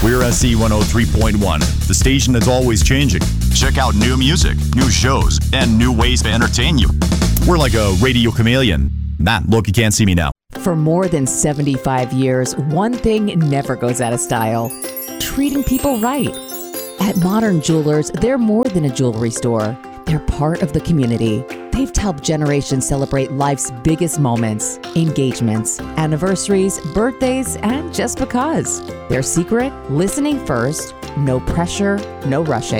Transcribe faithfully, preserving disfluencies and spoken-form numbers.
We're S E one oh three point one, the station that's always changing. Check out new music, new shows, and new ways to entertain you. We're like a radio chameleon. Nah, look, you can't see me now. For more than seventy-five years, one thing never goes out of style: treating people right. At Modern Jewelers, they're more than a jewelry store. They're part of the community. They've helped generations celebrate life's biggest moments, engagements, anniversaries, birthdays, and just because. Their secret? Listening first, no pressure, no rushing.